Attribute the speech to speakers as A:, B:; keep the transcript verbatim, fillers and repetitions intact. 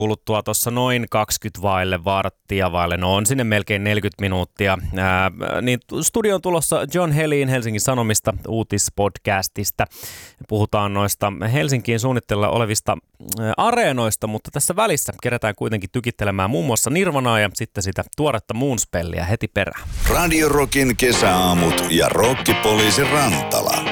A: kuluttua tuossa noin kaksikymmentä vaille, varttia vaille, no on sinne melkein neljäkymmentä minuuttia. Ää, niin studioon tulossa John Helin Helsingin Sanomista uutispodcastista. Puhutaan noista Helsinkiin suunnitteilla olevista ää, areenoista, mutta tässä välissä kerätään kuitenkin tykittelemään muun muassa Nirvanaa ja sitten sitä tuoretta Moonspellia heti perään.
B: Radio Rockin kesäaamut ja Rokkipoliisi Rantala.